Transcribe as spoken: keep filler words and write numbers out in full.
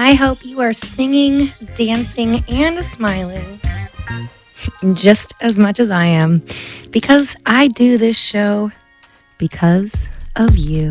I hope you are singing, dancing, and smiling just as much as I am, because I do this show because of you.